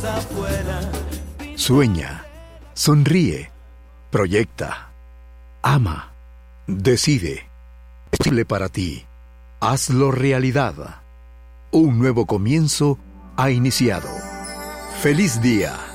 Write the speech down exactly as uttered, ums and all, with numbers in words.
afuera. Sueña, sonríe, proyecta, ama, decide. Es posible para ti. Hazlo realidad. Un nuevo comienzo ha iniciado. ¡Feliz día!